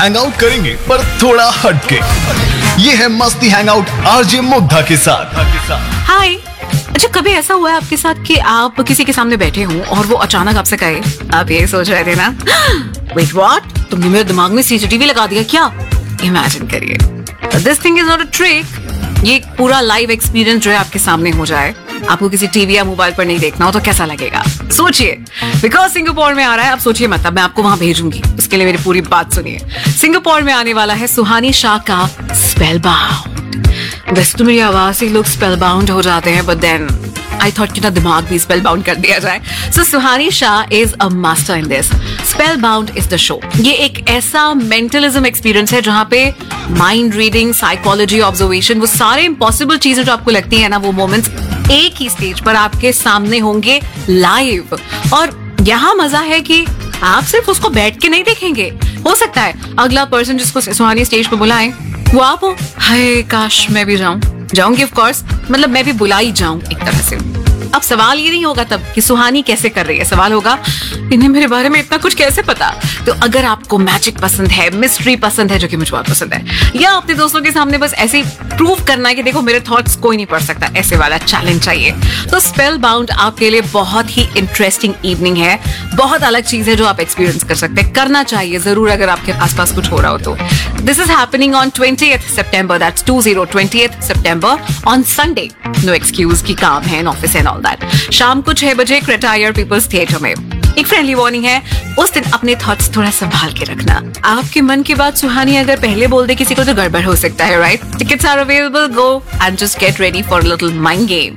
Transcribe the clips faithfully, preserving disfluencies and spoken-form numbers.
Hang out करेंगे पर थोड़ा हटके। ये है मस्ती हैंग आउट आरजे मुग्धा के साथ। हाय। अच्छा, कभी ऐसा हुआ है आपके साथ कि आप किसी के सामने बैठे हों और वो अचानक आपसे कहे, आप ये सोच रहे थे ना, वेट व्हाट, तुमने मेरे दिमाग में सीसीटीवी लगा दिया क्या? इमेजिन करिए, this thing is not a trick. ये पूरा लाइव एक्सपीरियंस जो है आपके सामने हो जाए, आपको किसी टीवी या मोबाइल पर नहीं देखना हो तो कैसा लगेगा? सोचिए, बिकॉज सिंगापुर में आ रहा है। आप सोचिए मत, मैं आपको वहां भेजूंगी, उसके लिए मेरी पूरी बात सुनिए। सिंगापुर में आने वाला है सुहानी शाह का स्पेलबाउंड। वैसे तो मेरी आवाज से लोग स्पेलबाउंड हो जाते हैं, बट देन आई थॉट कि ना दिमाग भी स्पेलबाउंड कर दिया जाए। सो सुहानी Shah is a master in this. स्पेलबाउंड is the show. ये एक ऐसा मेंटलिज्म एक्सपीरियंस है जहां पे माइंड रीडिंग, साइकोलॉजी, ऑब्जर्वेशन, वो सारे इम्पॉसिबल चीजें जो आपको लगती है ना, वो मोमेंट्स एक ही स्टेज पर आपके सामने होंगे लाइव। और यहाँ मजा है कि आप सिर्फ उसको बैठ के नहीं देखेंगे, हो सकता है अगला पर्सन जिसको सुहानी स्टेज पे बुलाएं वो आप हो। हाय काश मैं भी जाऊं, जाऊंगी ऑफ कोर्स, मतलब मैं भी बुलाई जाऊं एक तरह से। अब सवाल ये नहीं होगा तब कि सुहानी कैसे कर रही है, सवाल होगा इन्हें मेरे बारे में इतना कुछ कैसे पता। तो अगर आपको मैजिक पसंद है, मिस्ट्री पसंद है, जो कि मुझे बहुत पसंद है, या अपने दोस्तों के सामने बस ऐसे प्रूव करना है कि देखो मेरे थॉट्स कोई नहीं पढ़ सकता, ऐसे वाला चैलेंज चाहिए, तो स्पेलबाउंड आपके लिए बहुत ही इंटरेस्टिंग इवनिंग है। बहुत अलग चीज है जो आप एक्सपीरियंस कर सकते हैं, करना चाहिए जरूर अगर आपके आसपास कुछ हो रहा हो तो। This is happening on twentieth September, that's twenty twentieth September on Sunday. No excuse की काम है, ऑफिस एंड ऑल दैट। शाम को छह बजे क्रेटायर पीपल्स थिएटर में। एक फ्रेंडली वार्निंग है, उस दिन अपने थॉट्स थोड़ा संभाल के रखना। आपके मन की बात सुहानी अगर पहले बोल दे किसी को तो गड़बड़ हो सकता है, right? Tickets are available, go and just get ready for a little mind game.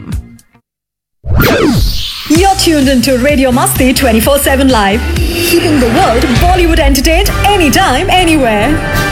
You're tuned into Radio Masti twenty-four seven Live, keeping the world Bollywood entertained anytime, anywhere.